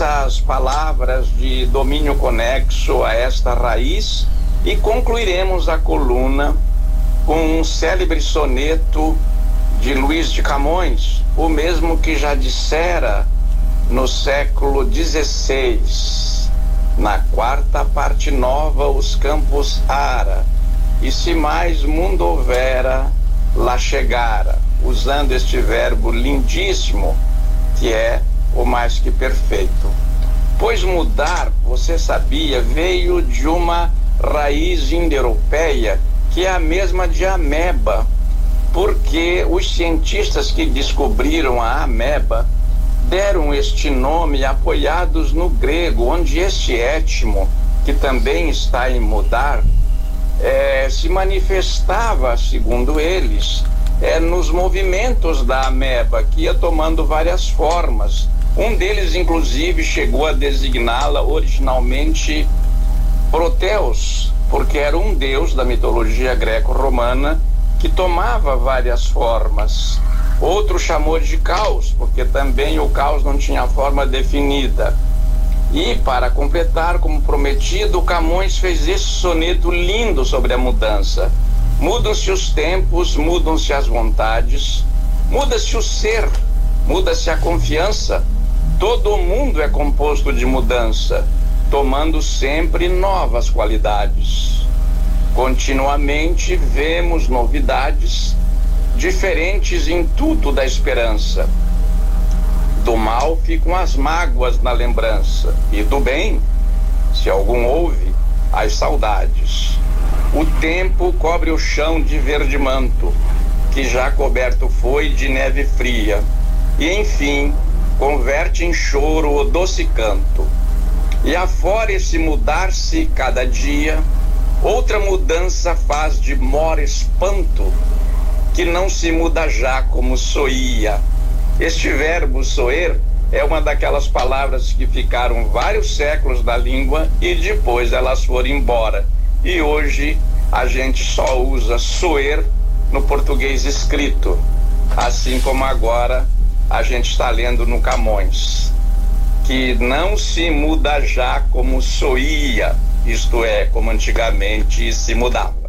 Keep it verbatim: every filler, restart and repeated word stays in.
essas palavras de domínio conexo a esta raiz e concluiremos a coluna com um célebre soneto de Luís de Camões, o mesmo que já dissera no século dezesseis: na quarta parte nova os campos ara, e se mais mundo houvera, lá chegara, usando este verbo lindíssimo, que é o mais que perfeito. Pois mudar, você sabia, veio de uma raiz indo-europeia que é a mesma de ameba, porque os cientistas que descobriram a ameba deram este nome apoiados no grego, onde este étimo, que também está em mudar, é, se manifestava, segundo eles, é, nos movimentos da ameba, que ia tomando várias formas. Um deles, inclusive, chegou a designá-la originalmente Proteus, porque era um deus da mitologia greco-romana que tomava várias formas. Outro chamou de Caos, porque também o caos não tinha forma definida. E, para completar, como prometido, Camões fez esse soneto lindo sobre a mudança. Mudam-se os tempos, mudam-se as vontades, muda-se o ser, muda-se a confiança. Todo mundo é composto de mudança, tomando sempre novas qualidades. Continuamente vemos novidades, diferentes em tudo da esperança. Do mal ficam as mágoas na lembrança, e do bem, se algum houve, as saudades. O tempo cobre o chão de verde manto, que já coberto foi de neve fria, e enfim, converte em choro o doce canto. E afora esse mudar-se cada dia, outra mudança faz de mora espanto, que não se muda já como soía. Este verbo soer é uma daquelas palavras que ficaram vários séculos na língua e depois elas foram embora. E hoje a gente só usa soer no português escrito, assim como agora a gente está lendo no Camões, que não se muda já como soía, isto é, como antigamente se mudava.